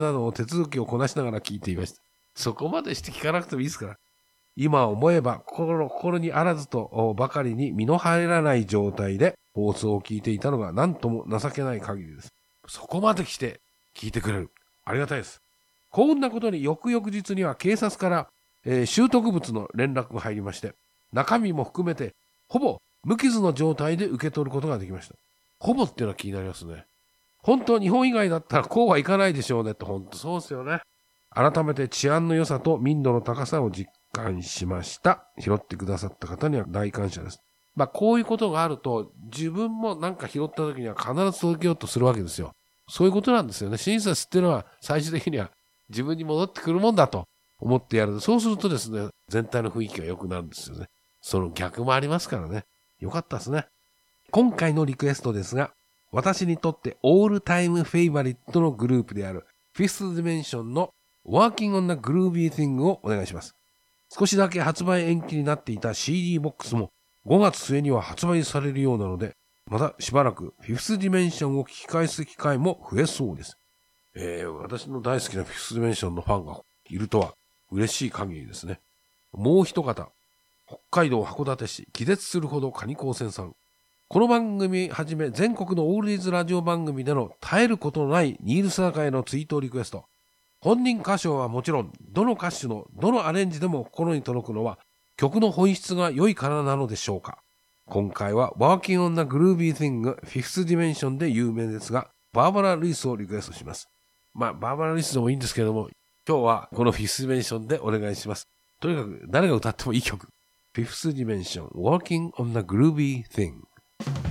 などの手続きをこなしながら聞いていました。そこまでして聞かなくてもいいですから。今思えば心にあらずとばかりに身の入らない状態で放送を聞いていたのが何とも情けない限りです。そこまで来て聞いてくれる。ありがたいです。こんなことに翌々日には警察から、拾得物の連絡が入りまして、中身も含めてほぼ無傷の状態で受け取ることができました。ほぼっていうのは気になりますね。本当日本以外だったらこうはいかないでしょうねって本当そうですよね。改めて治安の良さと民度の高さを実感しました。拾ってくださった方には大感謝です。こういうことがあると自分もなんか拾った時には必ず届けようとするわけですよ。そういうことなんですよね。親切っていうのは最終的には自分に戻ってくるもんだと思ってやる。そうするとですね、全体の雰囲気が良くなるんですよね。その逆もありますからね。よかったですね。今回のリクエストですが、私にとってオールタイムフェイバリットのグループであるフィフスディメンションの Working on the Groovy Thing をお願いします。少しだけ発売延期になっていた CD ボックスも5月末には発売されるようなので、またしばらくフィフスディメンションを聞き返す機会も増えそうです。私の大好きなフィフスディメンションのファンがいるとは嬉しい限りですね。もう一方、北海道函館市気絶するほどカニ高専さん。この番組はじめ全国のオールディーズラジオ番組での絶えることのないニールス中へのツイートリクエスト。本人歌唱はもちろん、どの歌手のどのアレンジでも心に届くのは曲の本質が良いからなのでしょうか。今回は Working on the Groovy Thing Fifth Dimension で有名ですが、バーバラ・ルイスをリクエストします。バーバラ・ルイスでもいいんですけれども、今日はこの Fifth Dimension でお願いします。とにかく誰が歌ってもいい曲。Fifth Dimension Working on the Groovy Thing。